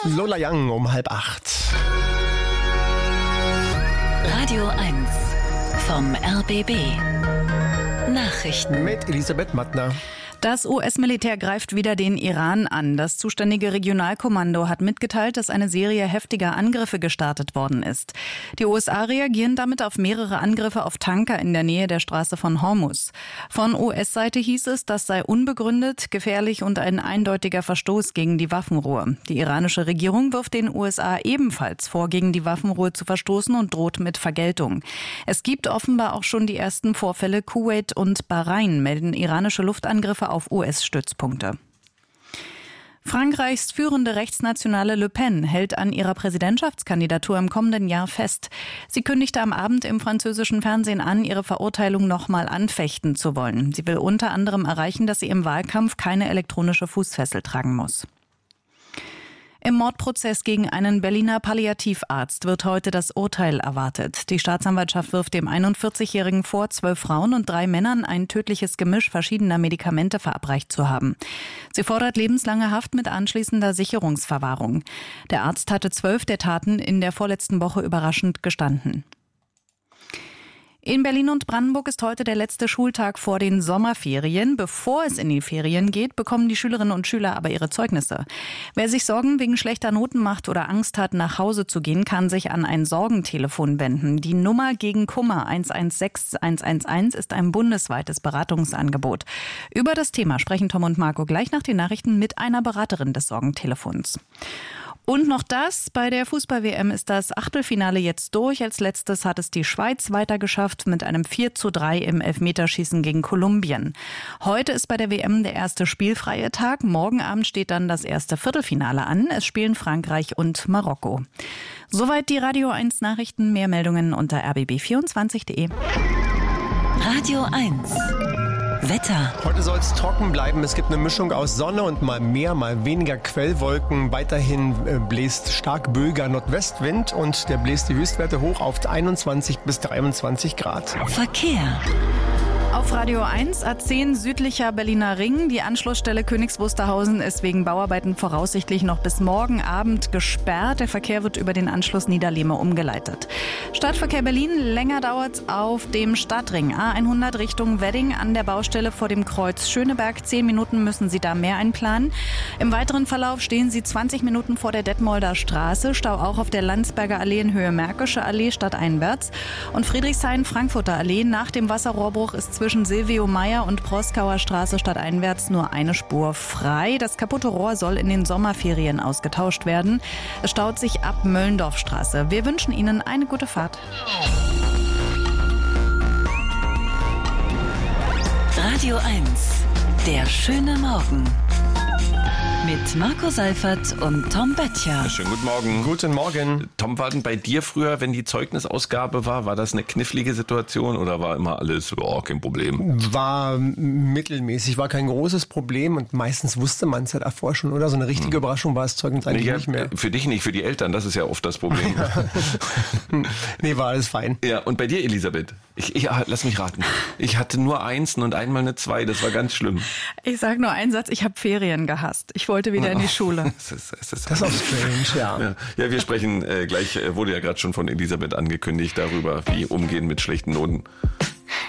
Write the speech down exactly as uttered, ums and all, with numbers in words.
Lola Young um halb acht. Radio eins vom R B B. Nachrichten mit Elisabeth Mattner. Das U S-Militär greift wieder den Iran an. Das zuständige Regionalkommando hat mitgeteilt, dass eine Serie heftiger Angriffe gestartet worden ist. Die U S A reagieren damit auf mehrere Angriffe auf Tanker in der Nähe der Straße von Hormuz. Von U S-Seite hieß es, das sei unbegründet, gefährlich und ein eindeutiger Verstoß gegen die Waffenruhe. Die iranische Regierung wirft den U S A ebenfalls vor, gegen die Waffenruhe zu verstoßen und droht mit Vergeltung. Es gibt offenbar auch schon die ersten Vorfälle. Kuwait und Bahrain melden iranische Luftangriffe auf U S-Stützpunkte. Frankreichs führende Rechtsnationale Le Pen hält an ihrer Präsidentschaftskandidatur im kommenden Jahr fest. Sie kündigte am Abend im französischen Fernsehen an, ihre Verurteilung nochmal anfechten zu wollen. Sie will unter anderem erreichen, dass sie im Wahlkampf keine elektronische Fußfessel tragen muss. Im Mordprozess gegen einen Berliner Palliativarzt wird heute das Urteil erwartet. Die Staatsanwaltschaft wirft dem einundvierzigjährigen vor, zwölf Frauen und drei Männern ein tödliches Gemisch verschiedener Medikamente verabreicht zu haben. Sie fordert lebenslange Haft mit anschließender Sicherungsverwahrung. Der Arzt hatte zwölf der Taten in der vorletzten Woche überraschend gestanden. In Berlin und Brandenburg ist heute der letzte Schultag vor den Sommerferien. Bevor es in die Ferien geht, bekommen die Schülerinnen und Schüler aber ihre Zeugnisse. Wer sich Sorgen wegen schlechter Noten macht oder Angst hat, nach Hause zu gehen, kann sich an ein Sorgentelefon wenden. Die Nummer gegen Kummer eins eins sechs eins eins eins ist ein bundesweites Beratungsangebot. Über das Thema sprechen Tom und Marco gleich nach den Nachrichten mit einer Beraterin des Sorgentelefons. Und noch das, bei der Fußball-W M ist das Achtelfinale jetzt durch. Als letztes hat es die Schweiz weitergeschafft mit einem vier zu drei im Elfmeterschießen gegen Kolumbien. Heute ist bei der W M der erste spielfreie Tag. Morgen Abend steht dann das erste Viertelfinale an. Es spielen Frankreich und Marokko. Soweit die Radio eins Nachrichten. Mehr Meldungen unter r b b vierundzwanzig punkt d e. Radio eins Wetter. Heute soll es trocken bleiben. Es gibt eine Mischung aus Sonne und mal mehr, mal weniger Quellwolken. Weiterhin äh, bläst stark böiger Nordwestwind und der bläst die Höchstwerte hoch auf einundzwanzig bis dreiundzwanzig Grad. Verkehr. Auf Radio eins A zehn südlicher Berliner Ring. Die Anschlussstelle Königs Wusterhausen ist wegen Bauarbeiten voraussichtlich noch bis morgen Abend gesperrt. Der Verkehr wird über den Anschluss Niederlehme umgeleitet. Stadtverkehr Berlin, länger dauert auf dem Stadtring A hundert Richtung Wedding an der Baustelle vor dem Kreuz Schöneberg. Zehn Minuten müssen Sie da mehr einplanen. Im weiteren Verlauf stehen Sie zwanzig Minuten vor der Detmolder Straße. Stau auch auf der Landsberger Allee in Höhe Märkische Allee stadteinwärts. Und Friedrichshain-Frankfurter Allee nach dem Wasserrohrbruch ist zwischen Silvio Meyer und Proskauer Straße stadteinwärts nur eine Spur frei. Das kaputte Rohr soll in den Sommerferien ausgetauscht werden. Es staut sich ab Möllendorfstraße. Wir wünschen Ihnen eine gute Fahrt. Radio eins, der schöne Morgen. Mit Marco Seifert und Tom Böttcher. Schönen guten Morgen. Guten Morgen. Tom, war denn bei dir früher, wenn die Zeugnisausgabe war, war das eine knifflige Situation oder war immer alles, oh, kein Problem? War mittelmäßig, war kein großes Problem und meistens wusste man es ja davor schon, oder? So eine richtige hm. Überraschung war das Zeugnis eigentlich ja, nicht mehr. Für dich nicht, für die Eltern, das ist ja oft das Problem. Nee, war alles fein. Ja, und bei dir, Elisabeth? Ich, ich, lass mich raten. Ich hatte nur Einsen und einmal eine Zwei, das war ganz schlimm. Ich sag nur einen Satz, ich habe Ferien gehasst. Ich wollte wieder in die Schule. Das ist, das ist, das ist auch strange, ja. Ja, ja wir sprechen äh, gleich, äh, wurde ja gerade schon von Elisabeth angekündigt, darüber, wie umgehen mit schlechten Noten.